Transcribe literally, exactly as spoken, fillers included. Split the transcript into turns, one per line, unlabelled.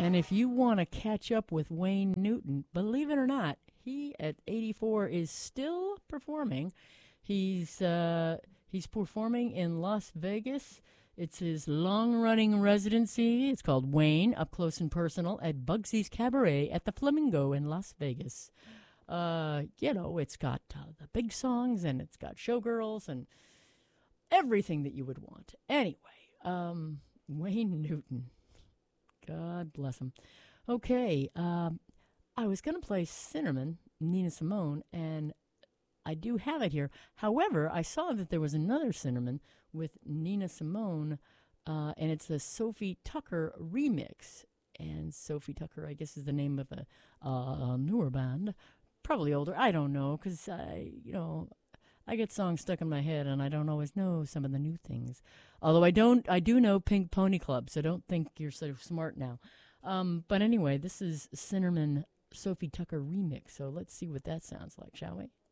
And if you want to catch up with Wayne Newton, believe it or not, he at eighty-four is still performing. He's uh, he's performing in Las Vegas. It's his long-running residency. It's called Wayne, Up Close and Personal, at Bugsy's Cabaret at the Flamingo in Las Vegas. Uh, you know, it's got uh, the big songs, and it's got showgirls, and everything that you would want. Anyway, um, Wayne Newton. God bless him. Okay, um, I was going to play Cinnamon, Nina Simone, and I do have it here. However, I saw that there was another Cinnamon with Nina Simone, uh, and it's a Sophie Tucker remix. And Sophie Tucker, I guess, is the name of a, uh, a newer band. Probably older. I don't know, because I, you know, I get songs stuck in my head, and I don't always know some of the new things. Although I don't, I do know Pink Pony Club, so don't think you're so smart now. Um, but anyway, this is Cinnamon Sophie Tucker remix, so let's see what that sounds like, shall we?